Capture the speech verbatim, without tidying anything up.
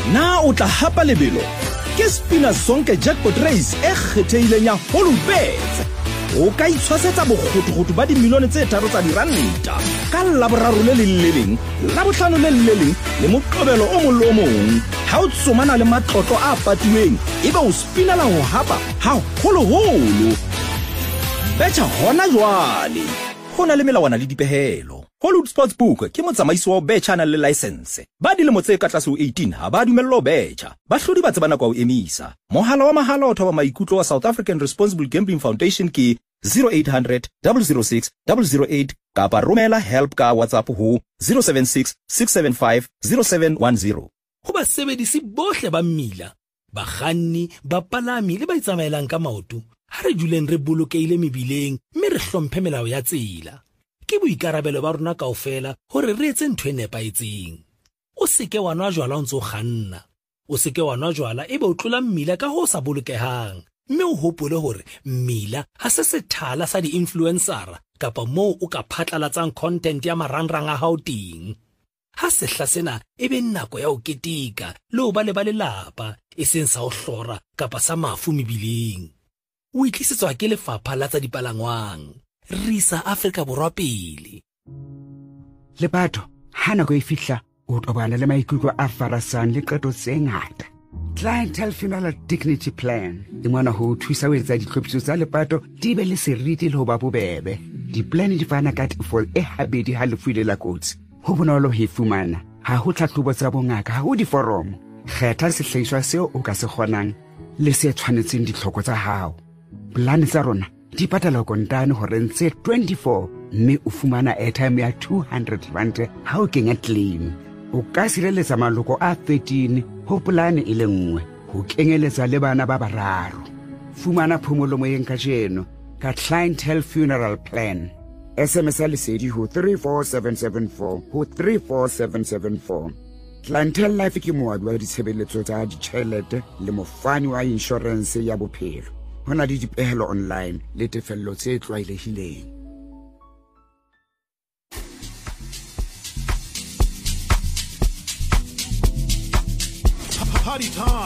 Na o tla hapa lebelo ke Spina Sonke Jackpot Race e kgethehileng ya Holubets. O ka itshwasetsa bokgotokgoto ba dimilione tse tharo tsa diranta ka Laboraro le le leng, Labohlano le le leng le Moqebelo o mong le o mong. Ha o tsomana le matlotlo a patuweng, ebe o spinela ho hapa ha holoholo. Betcha hona jwale. Hona le melawana le dipehelo. Hollywood Sportsbook ke motsamaisi wa betcha na le license. Ba dilemo tse ka tlase ho eighteen ha ba dumellwa ho betcha. Bahlodi ba tsebana kwa ho emisa. Mohala wa mahala o thoba maikutlo wa South African Responsible Gambling Foundation ke zero eight hundred, zero zero six, zero zero eight kapa romela help ka WhatsApp ho zero seven six, six seven five, zero seven one zero. Ho basebedisi bohle ba mmila, bakganni, bapalami le ba itsamaelang ka maoto, ha re duleng re bolokeile mebileng mme re hlomphe melao ya tsela. Ke boikarabelo ba rona kaofela hore re etse ntho e nepaetseng. O se ke wa nwa jwala o ntse o kganna. O se ke wa nwa jwala ebe o tlola mmila ka ho sa bolokehang. Mme o hopole hore mmila ha se sethala sa di-influencer kapa moo o ka phatlalatsang content ya marangrang a hao teng. Ha sehla sena ebe nako ya ho ketika le ho ba le ba lelapa e seng sa ho hlora kapa sa mafu mebileng. O itlisetswa ke lefapha la tsa dipalangwang. Risa Afrika Borwa pele. Lepato, ha nako e fihla o tobana le maikutlo a farasang le qeto tse ngata. Clientele Funeral Dignity Plan e ngwana ho thusa ho etsa ditlhophiso tsa lepato di be le seriti le ho ba bobebe. Di-plan di fana ka tefo e habedi ha lefu ile la kotsi. Ho bonolo ho e fumana. Ha ho tlhahlobo tsa bongaka, ha ho diforomo. Kgetha sehlahiswa seo o ka se kgonang le se tshwanetseng ditlhoko tsa hao. Plan tsa rona di patala kontane hore ntse twenty-four mme o fumana airtime ya two hundred rand ha o kenya claim. O ka sireletsa maloko a thirteen ho polane e le nngwe, ho kenyeletsa le bana ba bararo. Fumana phomolo moyeng ka jeno ka Clientele Funeral Plan. S M S a lesedi ho three four seven seven four ho three four seven seven four. Clientele Life ke moabi wa ditshebeletso tsa ditjhelete le mofani wa insurance ya bophelo. Hona le dipehelo online le tefello tse tlwaelehileng. Party time.